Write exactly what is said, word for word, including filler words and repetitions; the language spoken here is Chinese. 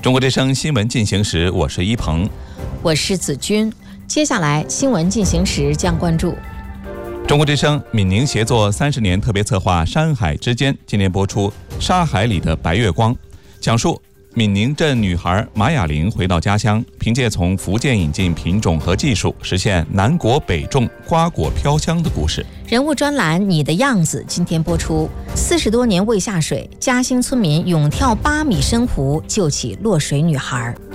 中国之声新闻进行时，我是一鹏， 我是子君。接下来新闻进行时将关注中国之声闽宁协作三十年特别策划《山海之间》，今年播出《沙海里的白月光》，讲述闽宁镇女孩马雅玲回到家乡，凭借从福建引进品种和技术，实现南国北种、瓜果飘香的故事。 人物专栏《你的样子》今天播出。四十多年未下水，嘉兴村民勇跳八米深湖救起落水女孩。